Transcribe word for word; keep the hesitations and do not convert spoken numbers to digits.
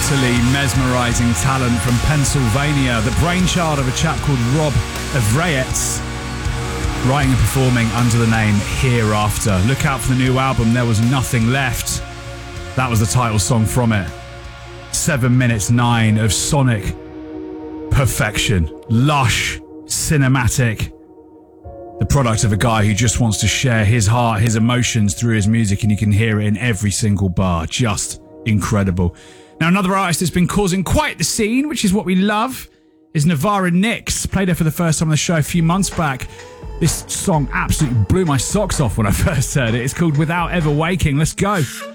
utterly mesmerising talent from Pennsylvania, the brainchild of a chap called Rob Avrayetz, writing and performing under the name Hereafter. Look out for the new album, There Was Nothing Left. That was the title song from it. Seven minutes nine of sonic perfection. Lush, cinematic. The product of a guy who just wants to share his heart, his emotions through his music, and you can hear it in every single bar. Just incredible. Now, another artist that's been causing quite the scene, which is what we love, is Navarra Nix. Played her for the first time on the show a few months back. This song absolutely blew my socks off when I first heard it. It's called Without Ever Waking. Let's go.